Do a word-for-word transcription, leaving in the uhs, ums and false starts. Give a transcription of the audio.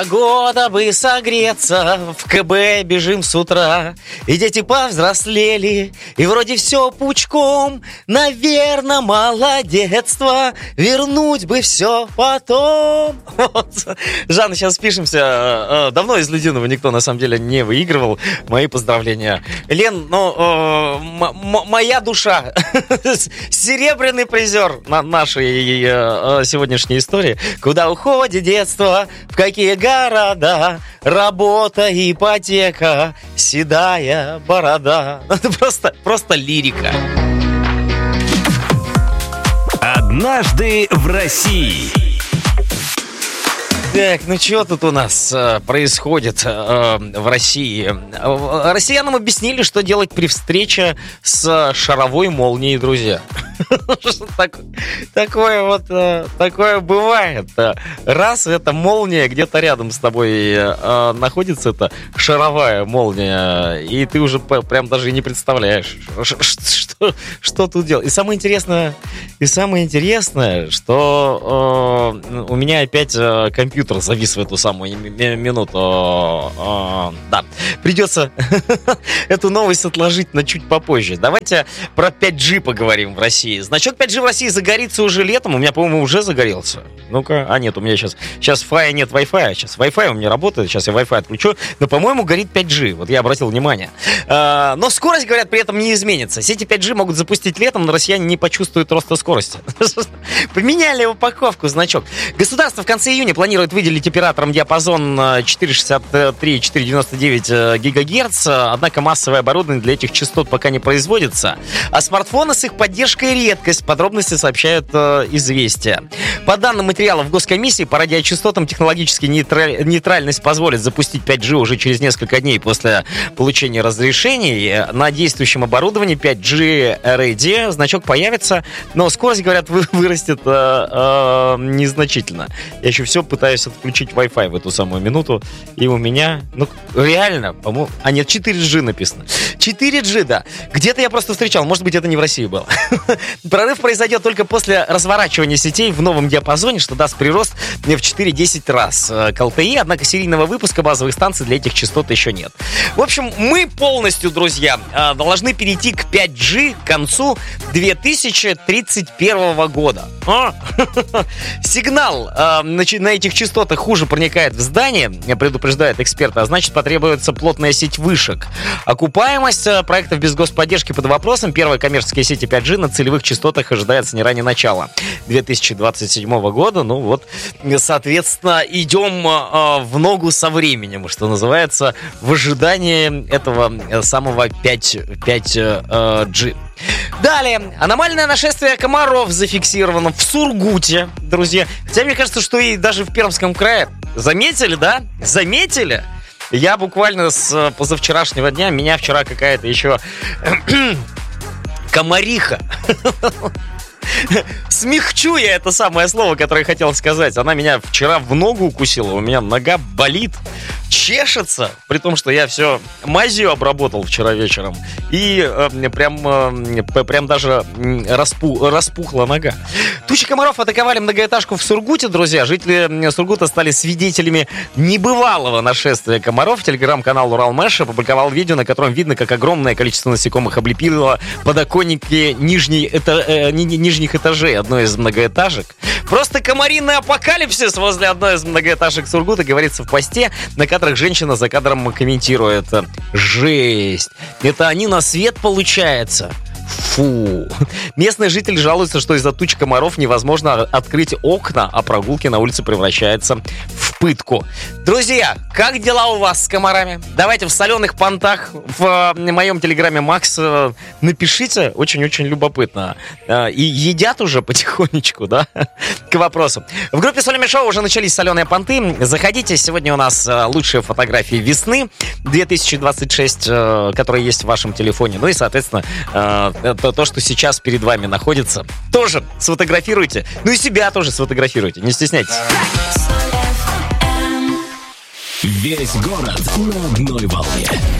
Года бы согреться, в КБ бежим с утра. И дети повзрослели, и вроде все пучком. Наверно, молодецство, вернуть бы все потом. Вот. Жанна, сейчас спишемся. Давно из Людиного никто на самом деле не выигрывал. Мои поздравления. Лен, ну, э, м- моя душа. Серебряный призер на нашей э, сегодняшней истории. Куда уходит детство, в какие города, работа, ипотека, седая борода. Это просто, просто лирика. Однажды в России. Так, ну что тут у нас э, происходит э, в России? Россиянам объяснили, что делать при встрече с шаровой молнией, друзья. Такое вот, такое бывает. Раз эта молния где-то рядом с тобой находится, это шаровая молния, и ты уже прям даже и не представляешь, что, что тут делать. И самое интересное, и самое интересное, что э, у меня опять компьютер завис в эту самую минуту. Э, да, придется эту новость отложить на чуть попозже. Давайте про пять джи поговорим в России. Значок пять джи в России загорится уже летом. У меня, по-моему, уже загорелся. Ну-ка, а нет, у меня сейчас Сейчас фая нет Wi-Fi. Сейчас Wi-Fi у меня работает. Сейчас я Wi-Fi отключу. Но, по-моему, горит пять джи. Вот я обратил внимание. а, Но скорость, говорят, при этом не изменится. Сети пять джи могут запустить летом, но россияне не почувствуют роста скорости. Поменяли упаковку, значок. Государство в конце июня планирует выделить операторам диапазон четыреста шестьдесят три - четыреста девяносто девять гигагерц. Однако массовое оборудование для этих частот пока не производится. А смартфоны с их поддержкой редкость. Подробности сообщают э, «Известия». По данным материалов Госкомиссии, по радиочастотам технологически нейтраль... нейтральность позволит запустить пять джи уже через несколько дней после получения разрешений. На действующем оборудовании пять джи Ready значок появится, но скорость, говорят, вы... вырастет э, э, незначительно. Я еще все пытаюсь отключить Wi-Fi в эту самую минуту, и у меня, ну, реально, по-моему... А нет, четыре джи написано. четыре джи, да. Где-то я просто встречал, может быть, это не в России было. Прорыв произойдет только после разворачивания сетей в новом диапазоне, что даст прирост в четыре-десять раз к эл ти и, однако серийного выпуска базовых станций для этих частот еще нет. В общем, мы полностью, друзья, должны перейти к пять джи к концу две тысячи тридцать первого года. А? Сигнал на этих частотах хуже проникает в здание, предупреждают эксперты, а значит, потребуется плотная сеть вышек. Окупаемость проектов без господдержки под вопросом. Первые коммерческие сети пять джи на целевых частотах ожидается не ранее начала две тысячи двадцать седьмого года. Ну вот, соответственно, идем э, в ногу со временем, что называется, в ожидании этого самого пять джи. Далее, аномальное нашествие комаров зафиксировано в Сургуте, друзья. Хотя мне кажется, что и даже в Пермском крае. Заметили, да? Заметили? Я буквально с позавчерашнего дня, меня вчера какая-то еще комариха. Смягчу я это самое слово, которое я хотел сказать. Она меня вчера в ногу укусила. У меня нога болит, чешется. При том, что я все мазью обработал вчера вечером. И э, прям, э, прям даже распу, распухла нога. Тучи комаров атаковали многоэтажку в Сургуте, друзья. Жители Сургута стали свидетелями небывалого нашествия комаров. Телеграм-канал Уралмэш опубликовал видео, на котором видно, как огромное количество насекомых облепило подоконники нижней, это, э, нижних этажей одной из многоэтажек. Просто комариный апокалипсис возле одной из многоэтажек Сургута, говорится в посте, на которых женщина за кадром комментирует: жесть, это они на свет, получается. Фу. Местные жители жалуются, что из-за туч комаров невозможно открыть окна, а прогулки на улице превращаются в пытку. Друзья, как дела у вас с комарами? Давайте в соленых понтах в моем телеграме Макс напишите, очень-очень любопытно. И едят уже потихонечку, да? К вопросу. В группе Солями Шоу уже начались соленые понты. Заходите, сегодня у нас лучшие фотографии весны две тысячи двадцать шесть, которые есть в вашем телефоне. Ну и, соответственно, то, то, что сейчас перед вами находится, тоже сфотографируйте. Ну и себя тоже сфотографируйте, не стесняйтесь. Весь город на одной волне.